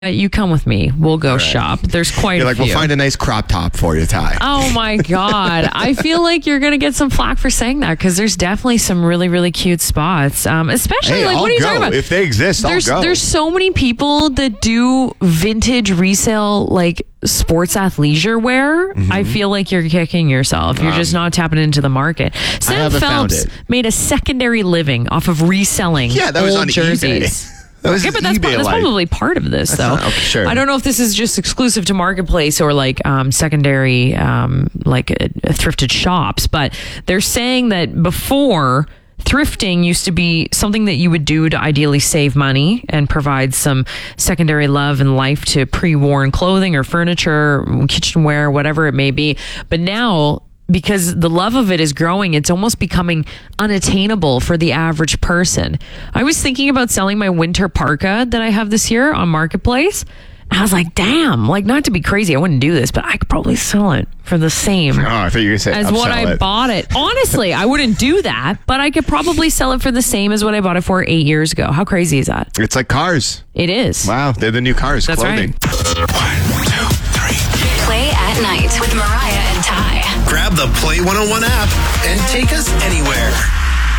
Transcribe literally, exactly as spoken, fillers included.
you come with me. We'll go right. shop. There's quite You're a like, few. we'll find a nice crop top for you, Ty. Oh my God. I feel like you're going to get some flack for saying that because there's definitely some really, really cute spots. Um, especially Hey, like, I'll what are you go. talking about? If they exist, there's, I'll go. There's so many people that do vintage resale, like sports athleisure wear. Mm-hmm. I feel like you're kicking yourself. You're um, just not tapping into the market. Sam haven't found Phelps it. made a secondary living off of reselling Yeah, that old was on jerseys. eBay. That was Okay, but that's, eBay that's life. probably part of this, That's though. not- okay, sure. I don't know if this is just exclusive to Marketplace or like um, secondary, um, like uh, thrifted shops, but they're saying that before, thrifting used to be something that you would do to ideally save money and provide some secondary love and life to pre-worn clothing or furniture, kitchenware, whatever it may be. But now, because the love of it is growing, it's almost becoming unattainable for the average person. I was thinking about selling my winter parka that I have this year on Marketplace. And I was like, damn, like not to be crazy, I wouldn't do this, but I could probably sell it for the same Oh, I thought you were going to say as what upsell I it. bought it. Honestly, I wouldn't do that, but I could probably sell it for the same as what I bought it for eight years ago. How crazy is that? It's like cars. It is. Wow, they're the new cars. That's clothing. right. One, two, three. Play at night with Mariah and Ty. Grab the Play one oh one app and take us anywhere.